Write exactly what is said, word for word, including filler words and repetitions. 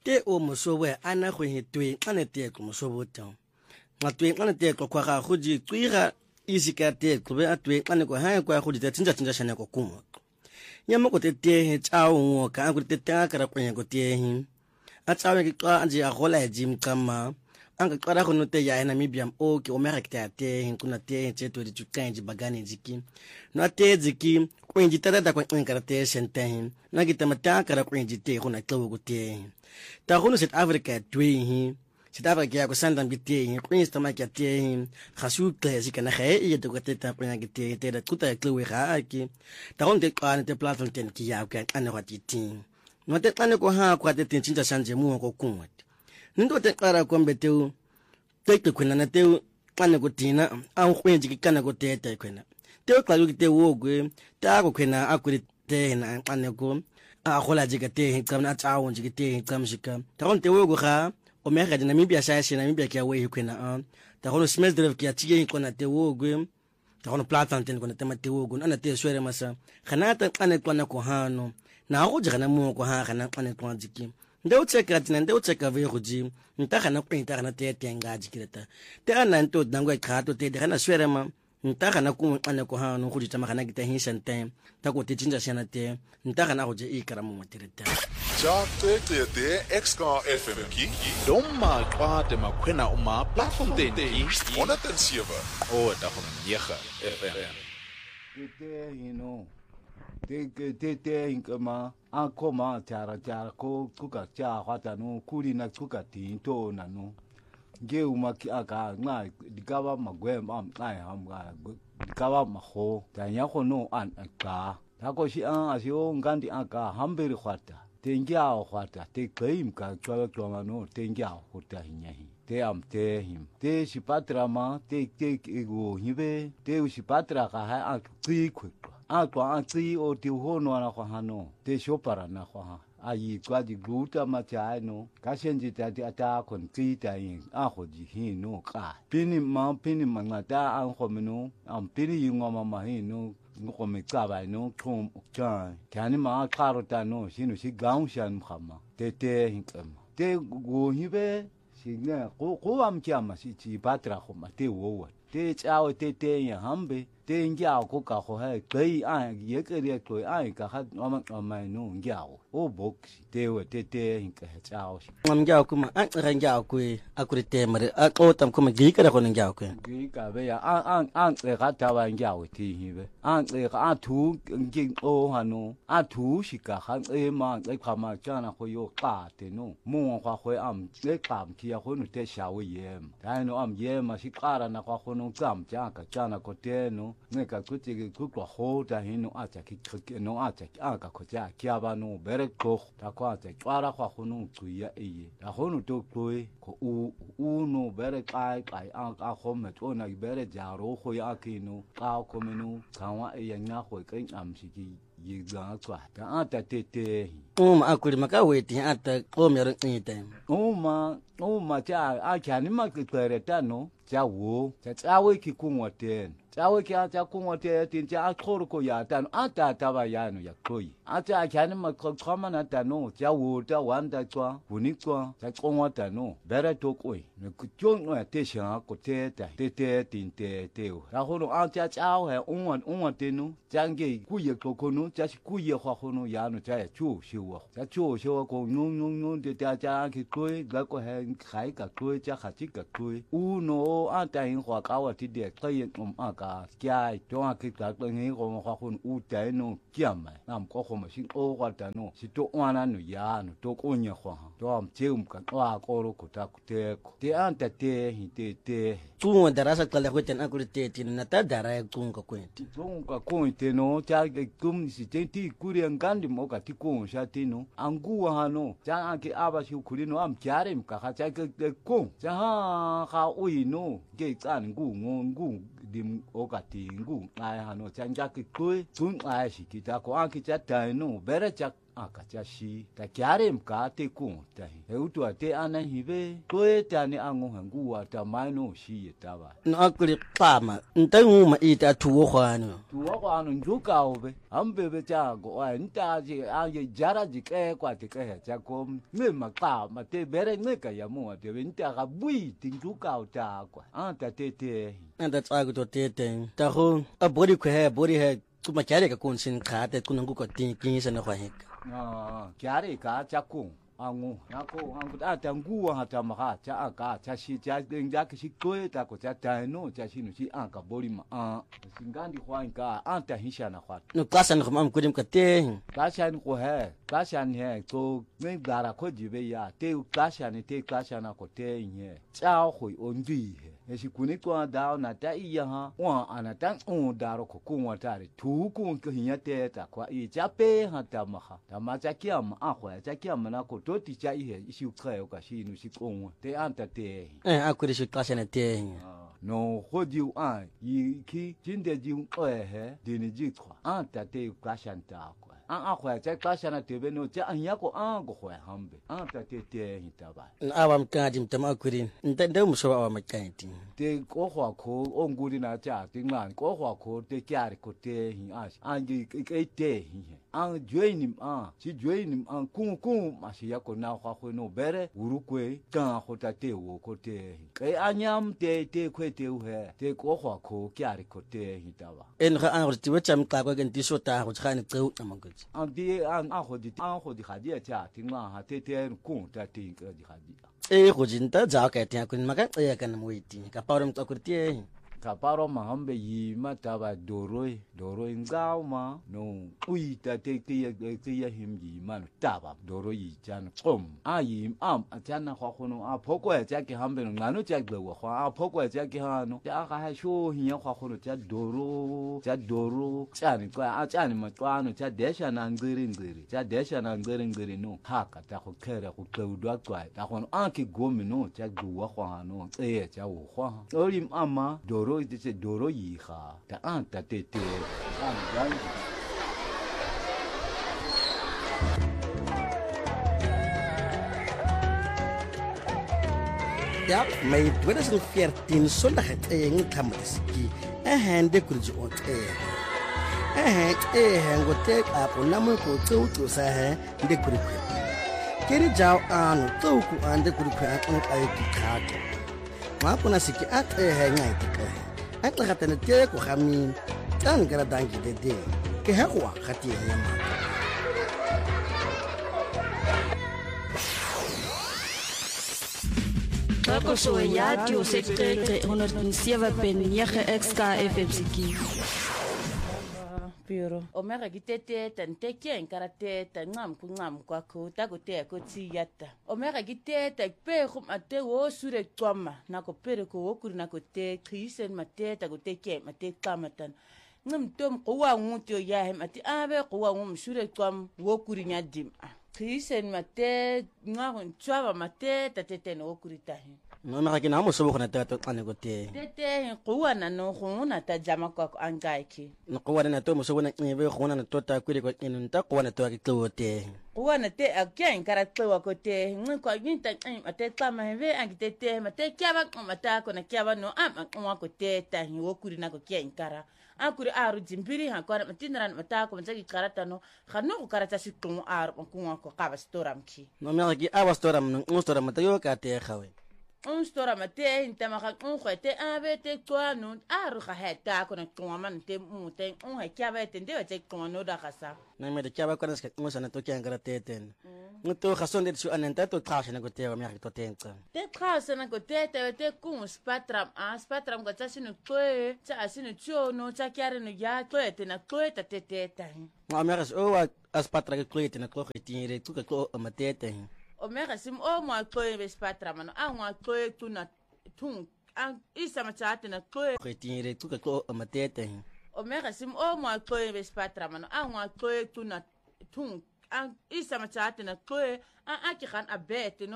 te o mosowe ana go hetwe ana te ko mosobo tong ngatwe ana te ko kwa ga go di tsira isika te ko be atwe ana ko ha kwa go di tsinja tsinja shana ko kumo nyama ko te te he tsao ngo ka go te ta ka ra ko ko te hi a tsawe ke twa anje a gola jim kama anga qara go note ya ena mibiam o ke o mera ke te te kuna te tse to di tsukanji bagane jiki no te jiki ko inji tara da ko nkara te senten na ke tamata ka ra ko inji te go na tlo go te ta go no South Africa twi hi South Africa ko sanda ngite hi ko insta ma ke te hi khasu klesi kana khae e to ko te ta ko na ke te te da kuta tlo we ga ki ta go nte qana te platform ten ki ya ka ana go titing no te qana ko ha ko te tin tsinta sanje mu ko kunwa ndo te qara ko mbeteu te te kwena na te qana ko tina a go kwenji ke kana ko te te kwena te o qala ke te wo gwe ta go kwena a kuri te na qana ko a gola jika te qamna tsawo jika te qamshika ta go te wo go ga o me ga dina mibia sa sa na mibia ke we kwena a ta go no smes drive ke atie ko na te wo gwe ta go no platform ten ko na te ma te wo go na te swere masa khana ta qana ko na ko hano na go jika na mo ko ha kana qana ko jiki ndeu tseka tina ndeu tseka ve go ji nta kana ko nta kana te tenga jikireta te ana nto dangwa khato te de kana swere ma nta kana ku ana ko ha no go ditama kana kita hin sente ta ko te tsinja shana te nta kana go je e kara mo motereta ja te te te X-Car F M ki domma kwa te makwena uma platform te ni honderd en sewe o da van negen F M te you know te te te inkama a koma tara tara ko kuka cha hata no kuri na kuka tinto na no ge uma ki aka nga dikaba magwema ai hamga dikaba maho tanya ko no an aka ta ko shi an asio ngandi aka hambere khwata tengia khwata te claim ka chwa chwa no tengia khota hinyahi te am te him te shipatra ma te te ego hibe te shipatra ka ha a tsi khwa a kwa a tsi o te hono ana kwa hano te shopara na kwa a yi kwa di gluta ma cha no ka shenji ta ti ata kon tsi ta yin a ho ji hi no ka pini ma pini ma ngata an ho meno am pini yi ngoma ma hi no ngo me ka ba no kom cha kani ma ka ro ta no shinu shi gaung shan khama te te hin kam te go hibe shi ne ko ko am kya ma shi chi patra ho ma te wo te chao te te ya hambe te ngia ko ka ho ha kai a ye ke re ko ai ka ha ma ma no ngia o box te we te te hin ka chao ngam ngia ko ma a ra ngia ko a ku te mare a ko tam ko ma gi ka ko ngia ko gi ka be ya a a a e ga ta ba ngia o ti hi be a e ga a thu ngi o ha no a thu shi ka ha e ma e kha ma cha na ko yo ka te no mo kwa khwe am e kam ki ya ko no te sha we yem dai no am yem ma shi ka ra na kwa ko no kam cha ka cha na ko te no ne ka ku ti ku ko ho ta hi no a cha ki ki no a cha a ka ko cha kya ba no bere ko ta kwa cha kwara kwa ko no ku ya e ta ho no to ko ko u u no bere kai kai a a ho me to na bere ja ro ho ya ki no ka ko me no ka wa e ya nya ko kai am shi ki yi ga kwa ta a ta te te um akuri maka weti ata ko me ro nte o ma o ma cha a kya ni ma ki tere ta no cha wo cha cha we ki ku ngo ten cha we ki a cha ku ngo te tin cha a khoro ko ya ta no a ta ta ba ya no ya koi a cha kya ni ma ko khama na ta no cha wo ta wan ta chwa huni kwa cha ko ngo ta no bere to koi ne ku chong no te sha ko te ta te te tin te te o ra ho no a cha cha he on wan on wan te no cha nge ku ye ko ko no cha ku ye khwa ho no ya no cha chu shi wo cha chu shi wo ko no no no te ta cha ki koi ga ko he khai ka koi cha kha chi ka koi u no a ta hin khwa ka wa ti de ka yin um a ka kya to a ki ka to ngi ko ma khwa khun u ta no kya ma nam ko ko ma shi o kwa ta no si to wana no ya no to ko nya khwa to am che um ka wa ko ro ko ta ku te ko te an ta te hi te te tu mo darasa kala ko ten akuri te tin na ta dara ku ko kwenti to ka ko te no cha ke kum si te ti ku ri an kan di mo ka ti ko sha ti no angu wa no cha a ki aba shi ku ri no am kyare m ka cha ke ko cha ha ka u no ge tsan ngu ngu ngu dim o ka ti ngu ai ha no cha ja ki ku tun ai shi ki ta ko a ki cha ta no bere cha aka cha shi ta kyare mka te ku ta he utu ate ana hibe toe tani angu hangu wa ta maino shi yetaba na akuri pama ntangu ma ita tuwo khwano tuwo khwano njuka obe ambe be cha go wa nta ji a ye jara ji ke kwa te ke cha ko me maka ma te bere ne ka ya mo te nta ga bui ti njuka uta kwa anta te te anda tsago to tete ta go a body ko he body he kuma kyare ka kun sin khate kun ngu ko tin kin sana khwa heka ah kyare ka cha ku angu nako angu ata nguwa hata maha cha aka cha shi cha nja ki shi ko ta ko cha ta no cha shi no shi anka body ma ah singandi khwa inka anta hisha na khwa no kasan kham kudim ka te kashan ko he kashan he to me dara ko jibe ya te kashan te kashan ko te nye cha khoi ondui he eshi kuni kwa da na ta iya ha wa anata on daro ko kunwa tare tu kun ko hinya te ta kwa i cha pe ha ta maha ta ma cha kiam a khwa cha kiam na ko to ti cha i he shi khayo ka shi nu shi kunwa te anta te eh akuri shi kasan te no hodiu a yi ki jinde ji o he de ni ji kwa anta te kashan ta kwa an akhwa cha kashan te be no cha anya ko an go khwa hambe anta te te hitaba awam kadim tam akuri nda mu so awam kanti te ko khwa ko onguri na cha tingman ko khwa ko te kyar ko te hi as angi ke te hi an joinim an si joinim an kun kun ma si ya ko na khwa ko no bere urukwe ta ko ta te wo ko te ke anyam te te kwe te u he te ko khwa ko kyar ko te hi tawa en ga an rti wacham ta ko gen tiso ta go khani qeu amagut an di an a ho di an ho di khadi cha tingman ha te te kun ta te ka di khadi e go jinta ja ka te kun maka e kan muiti ka parum to kurti ka paro ma hambe yi mata ba doroi doroi ngao ma no ui ta te te te ya him yi man ta ba doroi chan kom a yi am chan na kho khono a phoko ya cha ki hambe no ngano cha gbe wa kho a phoko ya cha ki ha no cha ka ha sho hi ya kho khono cha doro cha doro cha ni kwa a cha ni ma kwa no cha desha na ngiri ngiri cha desha na ngiri ngiri no ha ka ta ko khere ko ke udwa kwa ta khono a ki gomi no cha gbu wa kho no e cha wo kho orim ama doro Doro dice doro hija, ta anta te te, an ja mai twintig veertien zondag het eng kamriski eh de kurji on eh eh eh ngo te apo namu ko tu tu sa he de kurji kiri jao anu tu ku ande kurji an ai ki khato ma puna siki at eh ngai te ka at la gatene te ko gamin tan gara dangi de de ke ha kwa khati ya ma Tako so ja radio sekte honderdzeven punt negen X K F M Siki. Piro. Omega gitete tanteke enkarate tangam kungam kwa ko tagote ko tiyata. Omega gitete pe khum ate wo sure twama na ko pere ko okuri na ko te krisen mate tagote ke mate kamatan. Ngam tom ko wa ngutyo ya hem ati abe ko wa ngum sure twam wo kuri nya dim. Krisen mate ngahon twaba mate tatete no okuri tahi. no me ga mo so bona ta to ane go te Tete ko wa na no khuna ta jama kwa angaiki. no ko wa na to mo so bona ngibe khona na to ta kwire ko inu ta ko na to ki to te Kuwana te again karatwa ko te ngko yinta ate tama heve angite te mate kyaba mata ko na kyaba no ama ko te ta hi wokuri na ko kya inkara akuri aru jimbiri ha ko matinran mata ko mtaki karata no khano ko karata sikun aru ko ko ka bastoram ki no me ga a bastoram no storam mata yo ka te khawe un stora mate inta maka un khote abete kwa no aru kha heta ko na kwa man te mute un ha kyaba te ndewa te kwa no da khasa na me de kyaba ko na ska mo sana to kya ngara te ten no to khason de su anenta to khasha na go te me ga to tenka te khasa na go te te te kun spatram a spatram go tsa sinu kwe tsa asinu cho no tsa kyare no ya kwe te na kwe ta te te ta ma me ga o wa aspatra ke kwe te na ko khitire tu ka ko mate te Omega sim o mo kwe be spatram no a mo kwe tu na tun an isa ma tsa te na kwe khitire tu ka ko mate te Omega sim o mo kwe be spatram no a mo kwe tu na tun an isa ma tsa te na kwe an a ki khan abete no